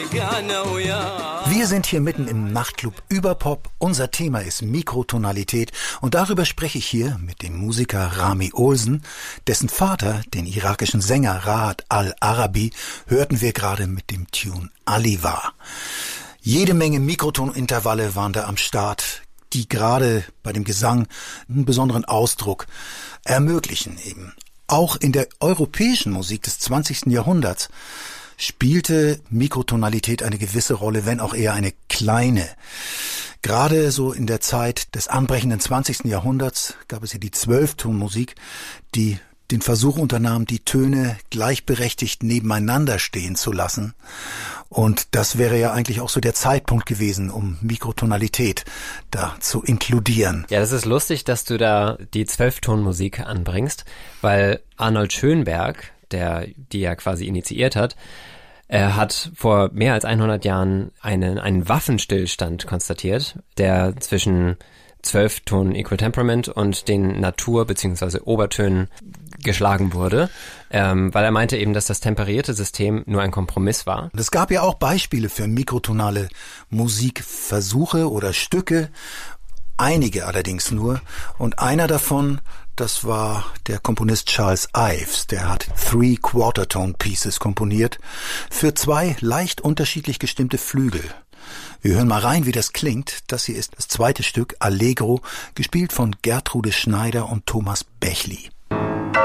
Wir sind hier mitten im Nachtclub Überpop. Unser Thema ist Mikrotonalität und darüber spreche ich hier mit dem Musiker Rami Olsen, dessen Vater, den irakischen Sänger Rahat al-Arabi, hörten wir gerade mit dem Tune Aliwa. Jede Menge Mikrotonintervalle waren da am Start, die gerade bei dem Gesang einen besonderen Ausdruck ermöglichen eben. Auch in der europäischen Musik des 20. Jahrhunderts spielte Mikrotonalität eine gewisse Rolle, wenn auch eher eine kleine. Gerade so in der Zeit des anbrechenden 20. Jahrhunderts gab es ja die Zwölftonmusik, die den Versuch unternahm, die Töne gleichberechtigt nebeneinander stehen zu lassen. Und das wäre ja eigentlich auch so der Zeitpunkt gewesen, um Mikrotonalität da zu inkludieren. Ja, das ist lustig, dass du da die Zwölftonmusik anbringst, weil Arnold Schönberg, die ja quasi initiiert hat, er hat vor mehr als 100 Jahren einen Waffenstillstand konstatiert, der zwischen Zwölfton Equal Temperament und den Natur- bzw. Obertönen geschlagen wurde, weil er meinte eben, dass das temperierte System nur ein Kompromiss war. Und es gab ja auch Beispiele für mikrotonale Musikversuche oder Stücke, einige allerdings nur. Und einer davon, das war der Komponist Charles Ives, der hat 3 Quarter-Tone Pieces komponiert für 2 leicht unterschiedlich gestimmte Flügel. Wir hören mal rein, wie das klingt. Das hier ist das zweite Stück, Allegro, gespielt von Gertrude Schneider und Thomas Bechli.